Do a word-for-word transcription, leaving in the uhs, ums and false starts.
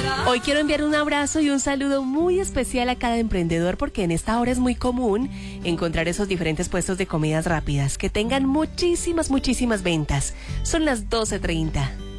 Hoy quiero enviar un abrazo y un saludo muy especial a cada emprendedor porque en esta hora es muy común encontrar esos diferentes puestos de comidas rápidas que tengan muchísimas, muchísimas ventas. Son las doce treinta.